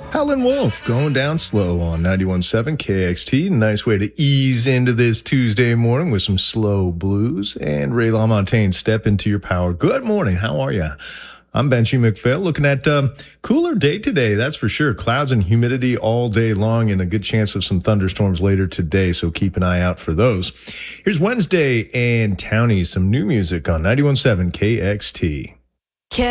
Howlin' Wolf going down slow on 91.7 KXT. Nice way to ease into this Tuesday morning with some slow blues. And Ray LaMontagne, step into your power. Good morning. How are you? I'm Benchy McPhail, looking at cooler day today, that's for sure. Clouds and humidity all day long and a good chance of some thunderstorms later today, so keep an eye out for those. Here's Wednesday and Townie, some new music on 91.7 KXT.